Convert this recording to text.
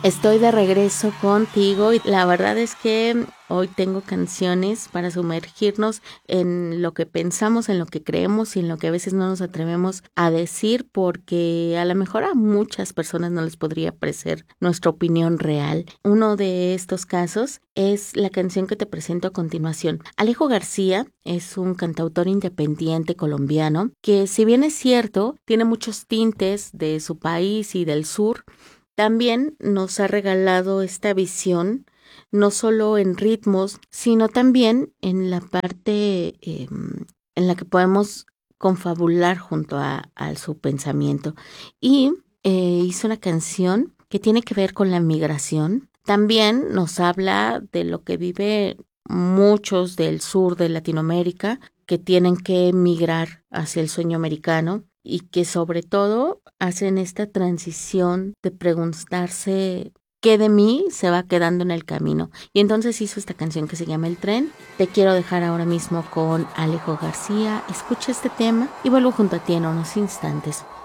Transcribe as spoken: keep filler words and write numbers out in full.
Estoy de regreso contigo y la verdad es que hoy tengo canciones para sumergirnos en lo que pensamos, en lo que creemos y en lo que a veces no nos atrevemos a decir porque a lo mejor a muchas personas no les podría parecer nuestra opinión real. Uno de estos casos es la canción que te presento a continuación. Alejo García es un cantautor independiente colombiano que, si bien es cierto, tiene muchos tintes de su país y del sur. También nos ha regalado esta visión, no solo en ritmos, sino también en la parte eh, en la que podemos confabular junto a, a su pensamiento. Y eh, hizo una canción que tiene que ver con la migración. También nos habla de lo que vive muchos del sur de Latinoamérica que tienen que migrar hacia el sueño americano y que sobre todo hacen esta transición de preguntarse qué de mí se va quedando en el camino. Y entonces hizo esta canción que se llama El Tren. Te quiero dejar ahora mismo con Alejo García. Escucha este tema y vuelvo junto a ti en unos instantes.